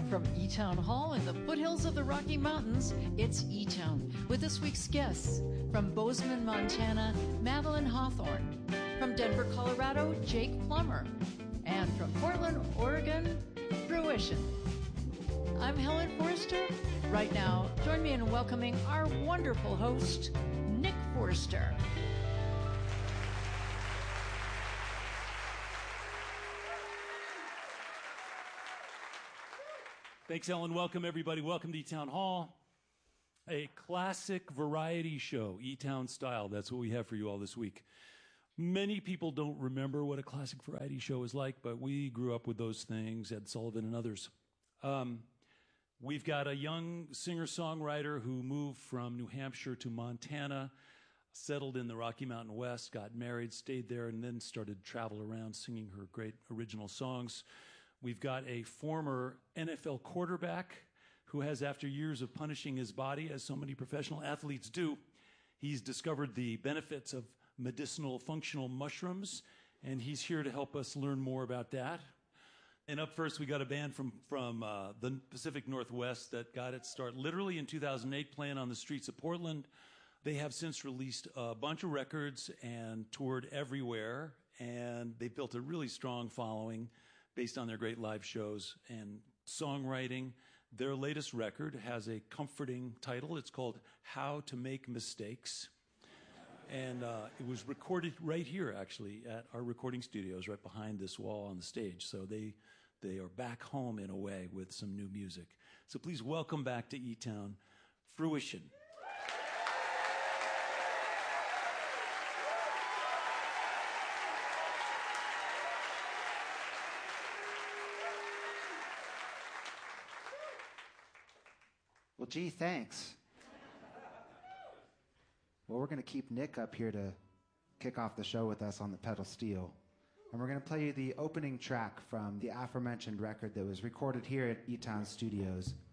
From E-Town Hall in the foothills of the Rocky Mountains, it's E-Town with this week's guests. From Bozeman, Montana, Madeline Hawthorne. From Denver, Colorado, Jake Plummer. And from Portland, Oregon, Fruition. I'm Helen Forster. Right now, join me in welcoming our wonderful host, Nick Forster. Thanks, Ellen. Welcome, everybody. Welcome to E-Town Hall. A classic variety show, E-Town style. That's what we have for you all this week. Many people don't remember what a classic variety show is like, but we grew up with those things, Ed Sullivan and others. We've got a young singer-songwriter who moved from New Hampshire to Montana, settled in the Rocky Mountain West, got married, stayed there, and then started to travel around singing her great original songs. We've got a former NFL quarterback who has, after years of punishing his body, as so many professional athletes do, he's discovered the benefits of medicinal functional mushrooms, and he's here to help us learn more about that. And up first, we got a band from the Pacific Northwest that got its start literally in 2008, playing on the streets of Portland. They have since released a bunch of records and toured everywhere, and they've built a really strong following based on their great live shows and songwriting. Their latest record has a comforting title. It's called How to Make Mistakes. And it was recorded right here, actually, at our recording studios right behind this wall on the stage. So they are back home in a way with some new music. So please welcome back to E-Town, Fruition. Well, gee, thanks. Well, we're going to keep Nick up here to kick off the show with us on the pedal steel. And we're going to play you the opening track from the aforementioned record that was recorded here at E-Town Studios